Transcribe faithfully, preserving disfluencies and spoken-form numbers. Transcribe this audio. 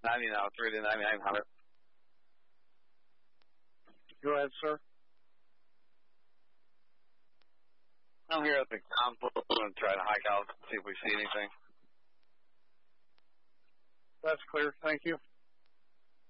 ninety now, three to ninety-nine hundred. Go ahead, sir. I'm here at the council and try to hike out, see if we see anything. That's clear. Thank you.